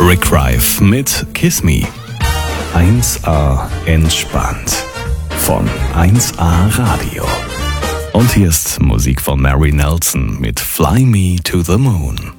Rick Rife mit Kiss Me. 1A entspannt von 1A Radio. Und hier ist Musik von Mary Nelson mit Fly Me to the Moon.